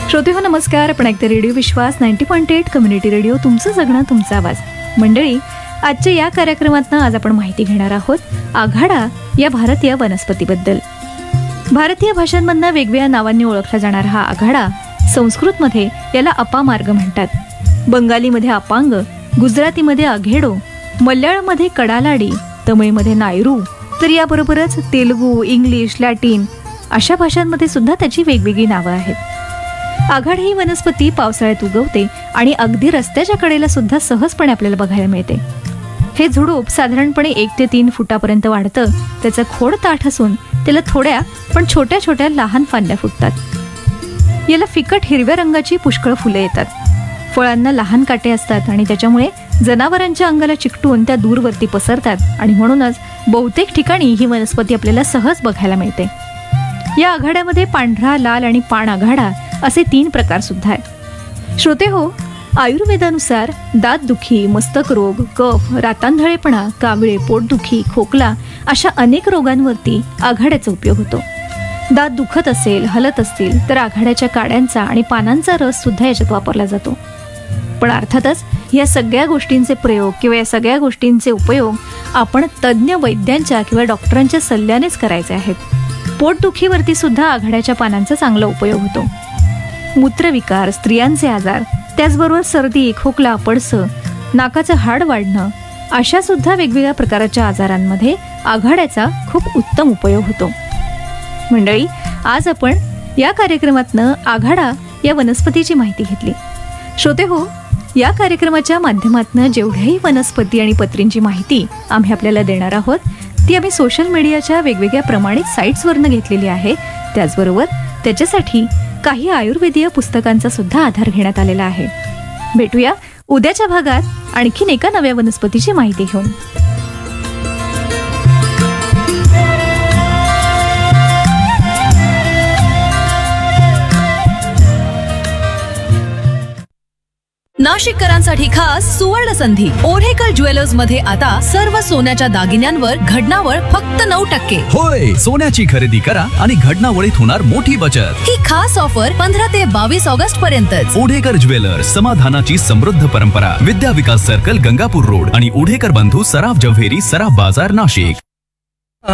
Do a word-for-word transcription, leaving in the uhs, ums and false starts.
श्रोतेहो नमस्कार. आपण ऐकते रेडिओ विश्वास ninety point eight community radio. तुमचं जगणं तुमचा आवाज. मंडळी, आजच्या या कार्यक्रमातनं आज आपण माहिती घेणार आहोत आघाडा या भारतीय वनस्पतीबद्दल. भारतीय भाषांमधनं वेगवेगळ्या नावांनी ओळखला जाणारा हा आघाडा संस्कृतमध्ये याला अपामार्ग म्हणतात, बंगालीमध्ये अपांग, गुजरातीमध्ये अघेडो, मल्याळमध्ये कडालाडी, तमिळमध्ये नायरू, तर याबरोबरच तेलुगू, इंग्लिश, लॅटिन अशा भाषांमध्ये सुद्धा त्याची वेगवेगळी नावं आहेत. आघाड ही वनस्पती पावसाळ्यात उगवते आणि अगदी रस्त्याच्या कडेला सुद्धा सहजपणे आपल्याला बघायला मिळते. हे झुडूप साधारणपणे एक ते तीन फुटापर्यंत वाढतं. त्याचं खोड ताठ असून त्याला थोड्या पण छोट्या छोट्या लहान फांद्या फुटतात. याला फिकट हिरव्या रंगाची पुष्कळ फुले येतात. फळांना लहान काटे असतात आणि त्याच्यामुळे जनावरांच्या अंगाला चिकटून त्या दूरवरती पसरतात आणि म्हणूनच बहुतेक ठिकाणी ही वनस्पती आपल्याला सहज बघायला मिळते. या आघाड्यामध्ये पांढरा, लाल आणि पाण आघाडा असे तीन प्रकार सुद्धा आहेत. श्रोते हो, आयुर्वेदानुसार दातदुखी, मस्तक रोग, कफ, रातांधळेपणा, कावळे, पोटदुखी, खोकला अशा अनेक रोगांवरती आघाड्याचा उपयोग होतो. दात दुखत असेल, हलत असतील तर आघाड्याच्या काड्यांचा आणि पानांचा रस सुद्धा याच्यात वापरला जातो. पण अर्थातच या सगळ्या गोष्टींचे प्रयोग किंवा या सगळ्या गोष्टींचे उपयोग आपण तज्ज्ञ वैद्यांच्या किंवा डॉक्टरांच्या सल्ल्यानेच करायचे आहेत. पोटदुखीवरती सुद्धा आघाड्याच्या पानांचा चांगला उपयोग होतो. मूत्रविकार, स्त्रियांचे आजार, त्याचबरोबर सर्दी, खोकला, पडसं, नाकाचं हाड वाढणं अशा सुद्धा वेगवेगळ्या प्रकारच्या आजारांमध्ये आघाड्याचा खूप उत्तम उपयोग होतो. मंडळी, आज आपण या कार्यक्रमातनं आघाडा या वनस्पतीची माहिती घेतली. श्रोते हो, या कार्यक्रमाच्या माध्यमातून जेवढ्याही वनस्पती आणि पत्रींची माहिती आम्ही आपल्याला देणार आहोत ती आम्ही सोशल मीडियाच्या वेगवेगळ्या प्रमाणित साईट्सवरनं घेतलेली आहे. त्याचबरोबर त्याच्यासाठी काही आयुर्वेदीय पुस्तकांचा सुद्धा आधार घेण्यात आलेला आहे. भेटूया उद्याच्या भागात आणखीन एका नव्या वनस्पतीची माहिती घेऊन. नाशिककरांसाठी खास सुवर्ण संधी. ओढेकर ज्वेलर्स मध्ये आता सर्व सोन्याच्या दागिन्यांवर घडणावळ फक्त नऊ टक्के. होय, सोन्याची खरेदी करा आणि घडणावळीत होणार मोठी बचत. ही खास ऑफर पंधरा ते बावीस ऑगस्ट पर्यंतच. ओढेकर ज्वेलर्स, समाधानाची समृद्ध परंपरा. विद्या विकास सर्कल, गंगापूर रोड आणि ओढेकर बंधू सराफ जव्हेरी, सराफ बाजार, नाशिक.